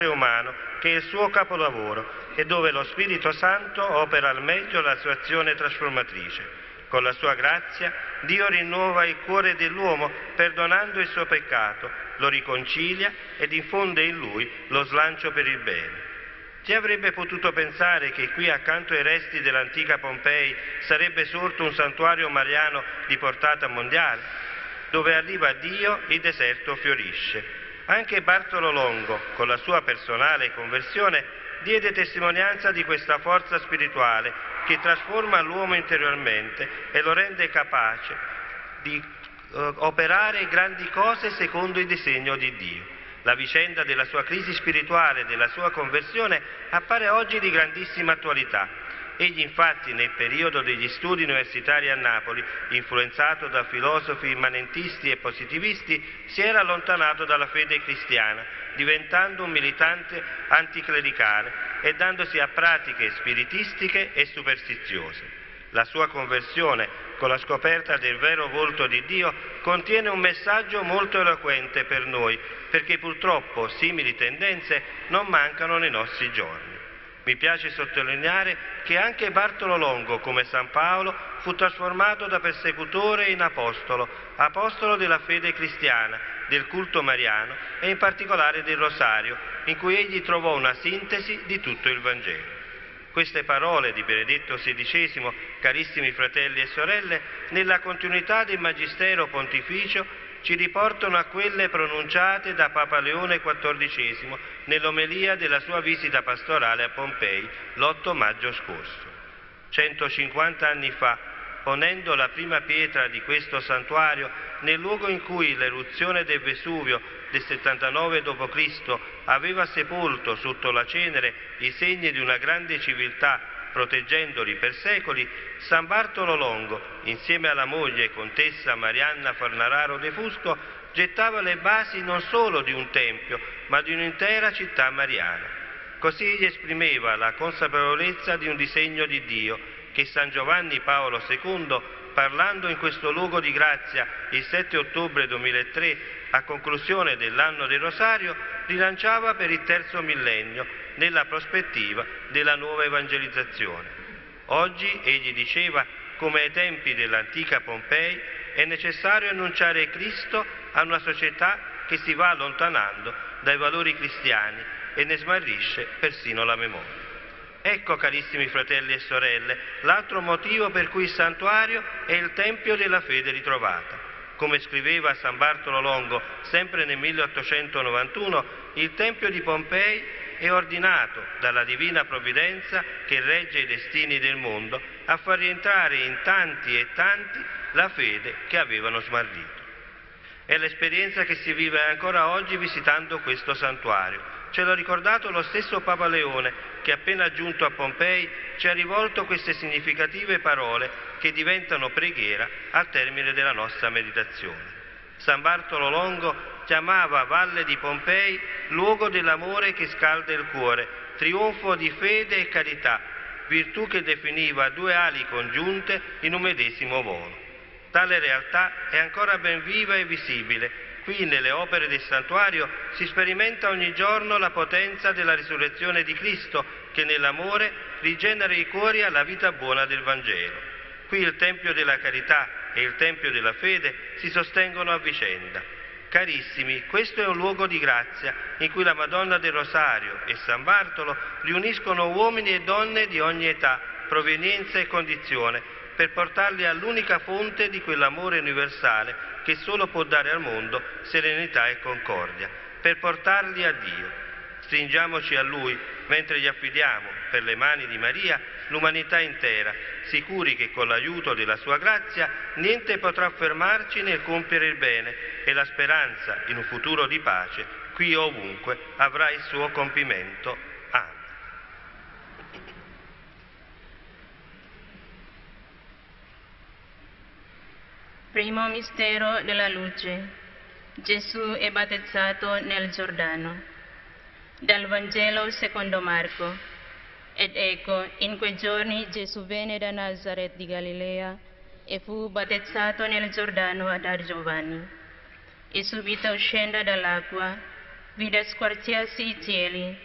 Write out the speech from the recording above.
umano, che è il suo capolavoro e dove lo Spirito Santo opera al meglio la sua azione trasformatrice. Con la sua grazia Dio rinnova il cuore dell'uomo perdonando il suo peccato, lo riconcilia ed infonde in lui lo slancio per il bene. Chi avrebbe potuto pensare che qui accanto ai resti dell'antica Pompei sarebbe sorto un santuario mariano di portata mondiale? Dove arriva Dio il deserto fiorisce. Anche Bartolo Longo, con la sua personale conversione, diede testimonianza di questa forza spirituale che trasforma l'uomo interiormente e lo rende capace di operare grandi cose secondo il disegno di Dio. La vicenda della sua crisi spirituale e della sua conversione appare oggi di grandissima attualità. Egli infatti nel periodo degli studi universitari a Napoli, influenzato da filosofi immanentisti e positivisti, si era allontanato dalla fede cristiana, diventando un militante anticlericale e dandosi a pratiche spiritistiche e superstiziose. La sua conversione, con la scoperta del vero volto di Dio, contiene un messaggio molto eloquente per noi, perché purtroppo simili tendenze non mancano nei nostri giorni. Mi piace sottolineare che anche Bartolo Longo, come San Paolo, fu trasformato da persecutore in apostolo, apostolo della fede cristiana, del culto mariano e in particolare del rosario, in cui egli trovò una sintesi di tutto il Vangelo. Queste parole di Benedetto XVI, carissimi fratelli e sorelle, nella continuità del Magistero Pontificio, ci riportano a quelle pronunciate da Papa Leone XIV nell'omelia della sua visita pastorale a Pompei l'8 maggio scorso. 150 anni fa, ponendo la prima pietra di questo santuario nel luogo in cui l'eruzione del Vesuvio del 79 d.C. aveva sepolto sotto la cenere i segni di una grande civiltà, proteggendoli per secoli, San Bartolo Longo, insieme alla moglie contessa Marianna Fornararo de Fusco, gettava le basi non solo di un tempio, ma di un'intera città mariana. Così egli esprimeva la consapevolezza di un disegno di Dio che San Giovanni Paolo II, parlando in questo luogo di grazia il 7 ottobre 2003, a conclusione dell'anno del Rosario, rilanciava per il terzo millennio nella prospettiva della nuova evangelizzazione. Oggi, egli diceva, come ai tempi dell'antica Pompei, è necessario annunciare Cristo a una società che si va allontanando dai valori cristiani e ne smarrisce persino la memoria. Ecco, carissimi fratelli e sorelle, l'altro motivo per cui il santuario è il tempio della fede ritrovata. Come scriveva San Bartolo Longo, sempre nel 1891, il Tempio di Pompei è ordinato dalla divina provvidenza che regge i destini del mondo a far rientrare in tanti e tanti la fede che avevano smarrito. È l'esperienza che si vive ancora oggi visitando questo santuario. Ce l'ha ricordato lo stesso Papa Leone, che appena giunto a Pompei ci ha rivolto queste significative parole che diventano preghiera al termine della nostra meditazione. San Bartolo Longo chiamava Valle di Pompei luogo dell'amore che scalda il cuore, trionfo di fede e carità, virtù che definiva due ali congiunte in un medesimo volo. Tale realtà è ancora ben viva e visibile. Qui nelle opere del santuario si sperimenta ogni giorno la potenza della risurrezione di Cristo che nell'amore rigenera i cuori alla vita buona del Vangelo. Qui il Tempio della carità e il Tempio della fede si sostengono a vicenda. Carissimi, questo è un luogo di grazia in cui la Madonna del Rosario e San Bartolo riuniscono uomini e donne di ogni età, provenienza e condizione per portarli all'unica fonte di quell'amore universale che solo può dare al mondo serenità e concordia, per portarli a Dio. Stringiamoci a Lui mentre gli affidiamo, per le mani di Maria, l'umanità intera, sicuri che con l'aiuto della sua grazia niente potrà fermarci nel compiere il bene e la speranza in un futuro di pace, qui o ovunque, avrà il suo compimento. Amen. Primo mistero della luce. Gesù è battezzato nel Giordano. Dal Vangelo secondo Marco. Ed ecco, in quei giorni Gesù venne da Nazaret di Galilea e fu battezzato nel Giordano da Giovanni. E subito uscendo dall'acqua, vide squarciarsi i cieli